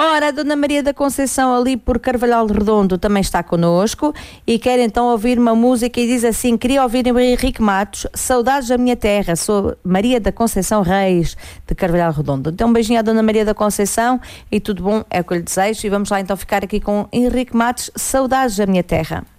Ora, a Dona Maria da Conceição ali por Carvalhal Redondo também está connosco e quer então ouvir uma música e diz assim: queria ouvir o Henrique Matos, Saudades da Minha Terra. Sou Maria da Conceição Reis de Carvalhal Redondo. Então um beijinho à Dona Maria da Conceição e tudo bom é o que eu lhe desejo, e vamos lá então ficar aqui com Henrique Matos, Saudades da Minha Terra.